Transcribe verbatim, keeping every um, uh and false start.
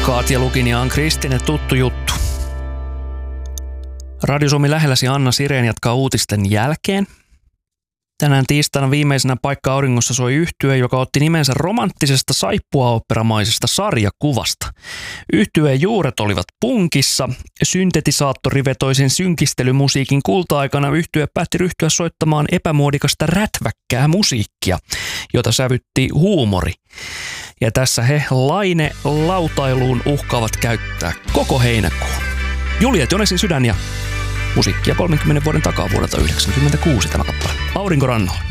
Katja Lukin ja Ann Kristinen, tuttu juttu. Radio Suomi lähelläsi Anna Sireen jatkaa uutisten jälkeen. Tänään tiistaina viimeisenä Paikka auringossa soi yhtye, joka otti nimensä romanttisesta saippuaoopperamaisesta sarjakuvasta. Yhtyeen juuret olivat punkissa. Syntetisaattorivetoisen synkistelymusiikin kulta-aikana yhtye päätti ryhtyä soittamaan epämuodikasta rätväkkää musiikkia, jota sävytti huumori. Ja tässä he laine lautailuun uhkaavat käyttää koko heinäkuun. Juliet Jonesin sydän ja musiikkia kolmenkymmenen vuoden takaa vuodelta yhdeksänkymmentäkuusi tämä kappale. Aurinko rannoilla.